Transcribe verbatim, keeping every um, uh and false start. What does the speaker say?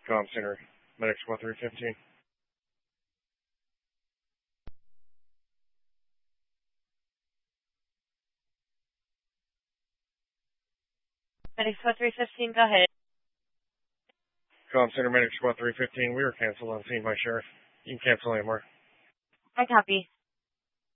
Com Center, Medic Squad three fifteen. Medic Squad three fifteen, go ahead. Com Center, Medic Squad three fifteen. We were canceled on scene by Sheriff. You can cancel anymore. I copy.